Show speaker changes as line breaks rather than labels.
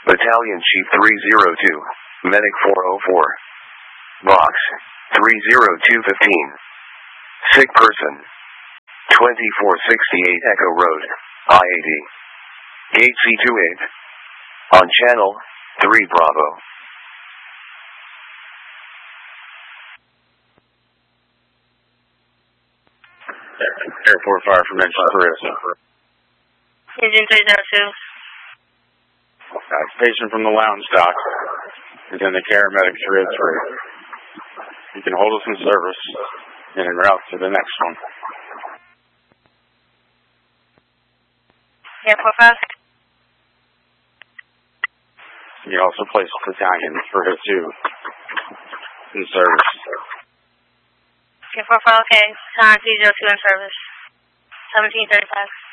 Battalion Chief 302, Medic 404. Box 30215. Sick person. 2468 Echo Road, I-80. Gate C28. On channel 3 Bravo.
Airport Fire from Mention
Engine 302.
Patient from the lounge dock is in the care of Medic 303. You can hold us in service and en route to the next one.
Airport 5.
You can also place Battalion 302 in service.
Airport 5, okay. Time T02 in service. 1735.